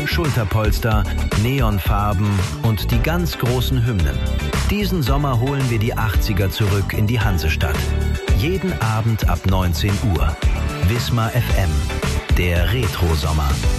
Schulterpolster, Neonfarben und die ganz großen Hymnen. Diesen Sommer holen wir die 80er zurück in die Hansestadt. Jeden Abend ab 19 Uhr. Wismar FM, der Retro-Sommer.